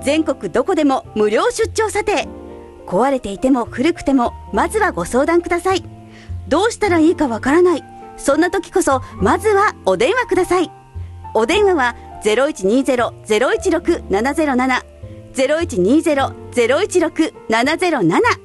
全国どこでも無料出張査定。壊れていても古くてもまずはご相談ください。どうしたらいいかわからない、そんな時こそまずはお電話ください。お電話は 0120-016-707 0120-016-707